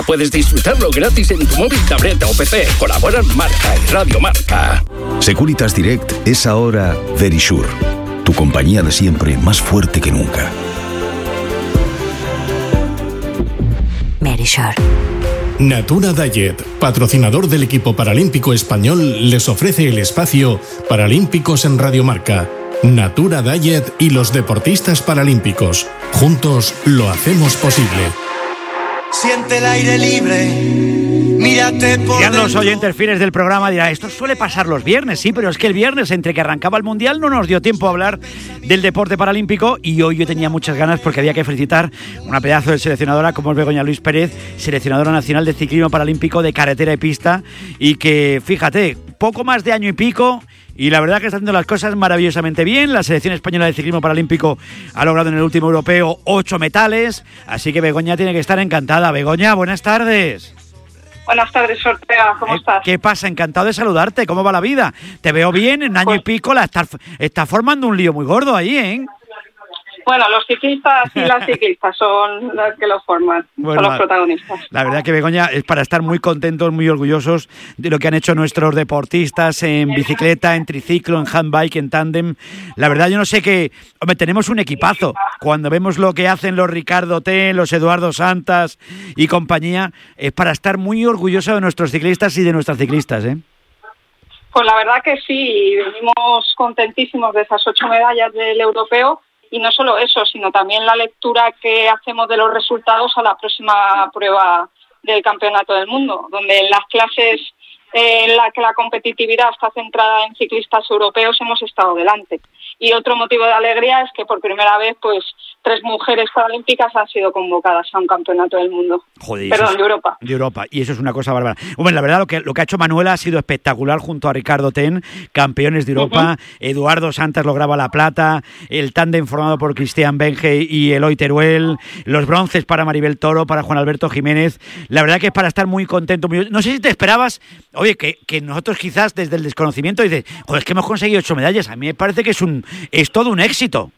Puedes disfrutarlo gratis en tu móvil, tableta o PC. Colaboran Marca y Radio Marca. Securitas Direct es ahora Verisure, tu compañía de siempre más fuerte que nunca. Verisure. Natura Diet, patrocinador del equipo paralímpico español, les ofrece el espacio Paralímpicos en Radio Marca. Natura Diet y los deportistas paralímpicos. Juntos lo hacemos posible. Siente el aire libre, mírate por Dirán los oyentes fieles del programa, dirán, esto suele pasar los viernes, sí, pero es que el viernes, entre que arrancaba el Mundial, no nos dio tiempo a hablar del deporte paralímpico y hoy yo tenía muchas ganas porque había que felicitar una pedazo de seleccionadora como es Begoña Luis Pérez, seleccionadora nacional de ciclismo paralímpico de carretera y pista, y que, fíjate, poco más de año y pico, y la verdad que está haciendo las cosas maravillosamente bien. La selección española de ciclismo paralímpico ha logrado en el último europeo 8 metales, así que Begoña tiene que estar encantada. Begoña, buenas tardes. Buenas tardes, Ortega, ¿cómo estás? ¿Qué pasa? Encantado de saludarte, ¿cómo va la vida? Te veo bien, en año y pico está formando un lío muy gordo ahí, ¿eh? Bueno, los ciclistas y las ciclistas son los que lo forman, son los protagonistas. La verdad que, Begoña, es para estar muy contentos, muy orgullosos de lo que han hecho nuestros deportistas en bicicleta, en triciclo, en handbike, en tándem. La verdad, yo no sé qué... Hombre, tenemos un equipazo. Cuando vemos lo que hacen los Ricardo Ten, los Eduardo Santas y compañía, es para estar muy orgullosos de nuestros ciclistas y de nuestras ciclistas, ¿eh? Pues la verdad que sí, venimos contentísimos de esas 8 medallas del europeo. Y no solo eso, sino también la lectura que hacemos de los resultados a la próxima prueba del Campeonato del Mundo, donde en las clases en la que la competitividad está centrada en ciclistas europeos hemos estado delante. Y otro motivo de alegría es que por primera vez, pues, 3 mujeres paralímpicas han sido convocadas a un Campeonato del Mundo. Joder, Perdón, de Europa. De Europa, y eso es una cosa bárbara. Bueno, la verdad, lo que ha hecho Manuela ha sido espectacular junto a Ricardo Ten, campeones de Europa. Eduardo Santas lograba la plata, el tándem formado por Cristian Benge y Eloy Teruel, los bronces para Maribel Toro, para Juan Alberto Jiménez. La verdad que es para estar muy contento. No sé si te esperabas, oye, que nosotros quizás desde el desconocimiento dices, joder, es que hemos conseguido 8 medallas. A mí me parece que es todo un éxito.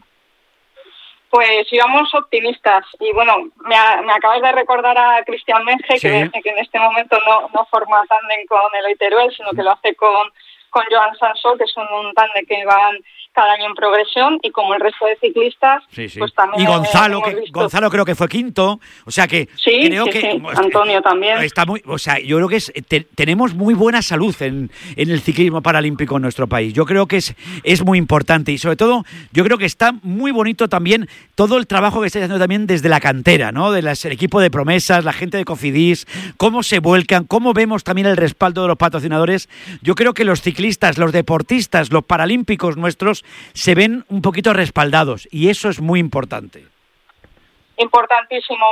Pues íbamos optimistas y bueno, me acabas de recordar a Cristian Benge, sí, que en este momento no forma tándem con Eloy Teruel, sino que lo hace con Joan Sansó, que son un tándem que van cada año en progresión, y como el resto de ciclistas, sí. Pues también. Y Gonzalo creo que fue quinto, o sea que creo que sí. Antonio también. Está muy, o sea, yo creo que tenemos muy buena salud en el ciclismo paralímpico en nuestro país. Yo creo que es muy importante y sobre todo yo creo que está muy bonito también todo el trabajo que estáis haciendo también desde la cantera, ¿no? El equipo de promesas, la gente de Cofidis, cómo se vuelcan, cómo vemos también el respaldo de los patrocinadores. Yo creo que los ciclistas, los deportistas, los paralímpicos nuestros se ven un poquito respaldados y eso es muy importante. Importantísimo,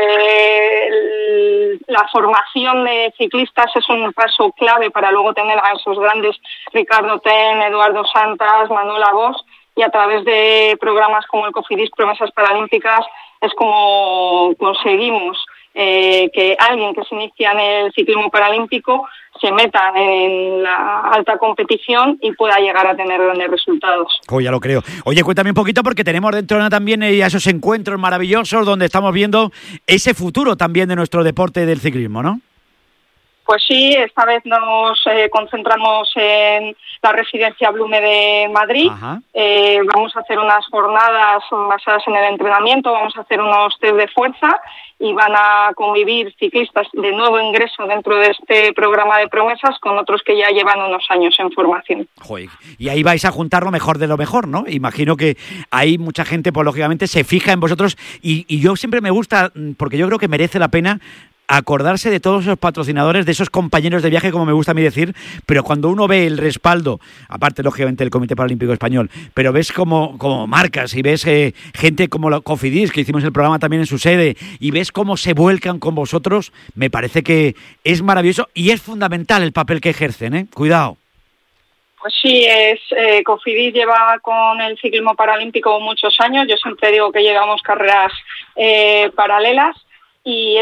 porque la formación de ciclistas es un paso clave para luego tener a esos grandes Ricardo Ten, Eduardo Santas, Manuela Bosch, y a través de programas como el Cofidis Promesas Paralímpicas es como conseguimos que alguien que se inicia en el ciclismo paralímpico se meta en la alta competición y pueda llegar a tener grandes resultados. Oh, ya lo creo. Oye, cuéntame un poquito porque tenemos dentro también esos encuentros maravillosos donde estamos viendo ese futuro también de nuestro deporte del ciclismo, ¿no? Pues sí, esta vez nos concentramos en la residencia Blume de Madrid. Vamos a hacer unas jornadas basadas en el entrenamiento, vamos a hacer unos test de fuerza y van a convivir ciclistas de nuevo ingreso dentro de este programa de promesas con otros que ya llevan unos años en formación. Joder, y ahí vais a juntar lo mejor de lo mejor, ¿no? Imagino que hay mucha gente, pues lógicamente, se fija en vosotros y yo siempre me gusta, porque yo creo que merece la pena acordarse de todos esos patrocinadores, de esos compañeros de viaje, como me gusta a mí decir, pero cuando uno ve el respaldo, aparte lógicamente del Comité Paralímpico Español, pero ves como marcas y ves gente como la Cofidis, que hicimos el programa también en su sede, y ves cómo se vuelcan con vosotros, me parece que es maravilloso y es fundamental el papel que ejercen, ¿eh? Cuidado. Pues sí, Cofidis lleva con el ciclismo paralímpico muchos años, yo siempre digo que llevamos carreras paralelas, y